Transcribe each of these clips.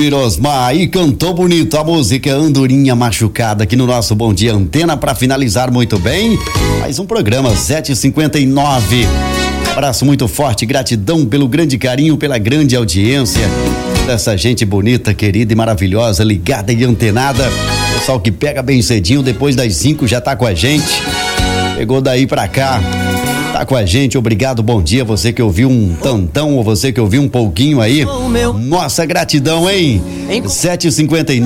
Osmar e cantou bonito a música Andorinha Machucada aqui no nosso Bom Dia Antena para finalizar muito bem. Mais um programa 7h59. Abraço muito forte, gratidão pelo grande carinho, pela grande audiência dessa gente bonita, querida e maravilhosa, ligada e antenada. Pessoal que pega bem cedinho, depois das 5 já tá com a gente. Pegou daí pra cá, tá com a gente, obrigado, bom dia, você que ouviu um tantão ou você que ouviu um pouquinho aí, nossa gratidão, hein? 7h59,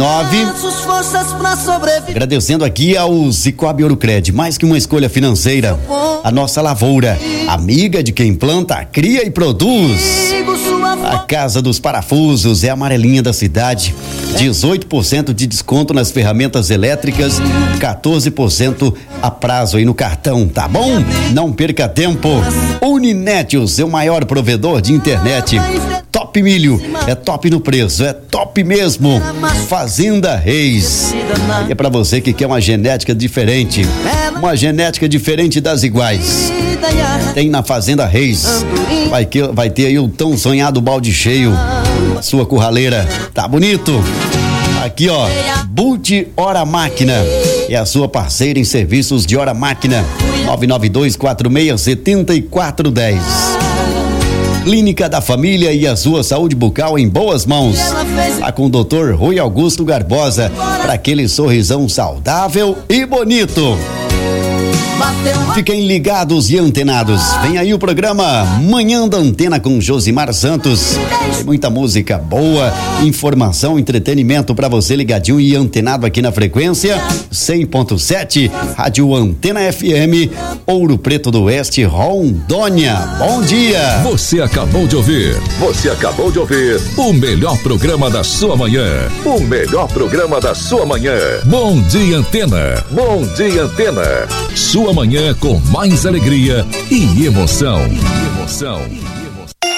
agradecendo aqui ao Cicobi Ourocred, mais que uma escolha financeira, a nossa lavoura, amiga de quem planta, cria e produz. A Casa dos Parafusos é a amarelinha da cidade, 18% de desconto nas ferramentas elétricas, 14% a prazo aí no cartão, tá bom? Não perca tempo. Uninet, o seu maior provedor de internet. Top Milho, é top no preço, é top mesmo. Fazenda Reis, e é pra você que quer uma genética diferente, das iguais. Tem na Fazenda Reis, vai ter aí o tão sonhado balde cheio, a sua curraleira, tá bonito? Aqui ó, Bult Hora Máquina, é a sua parceira em serviços de hora máquina, 992467410. Clínica da Família e a sua saúde bucal em boas mãos. Lá com o Dr. Rui Augusto Garbosa, para aquele sorrisão saudável e bonito. Fiquem ligados e antenados. Vem aí o programa Manhã da Antena com Josimar Santos. Tem muita música boa, informação, entretenimento para você ligadinho e antenado aqui na frequência 100.7, Rádio Antena FM, Ouro Preto do Oeste, Rondônia. Bom dia. Você acabou de ouvir o melhor programa da sua manhã. Bom Dia Antena. Sua manhã com mais alegria e emoção.